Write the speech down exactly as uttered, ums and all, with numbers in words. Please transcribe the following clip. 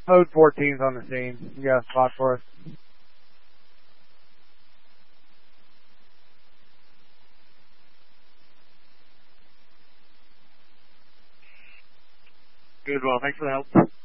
Code fourteen's on the scene. You got a spot for us? Good, well, thanks for the help.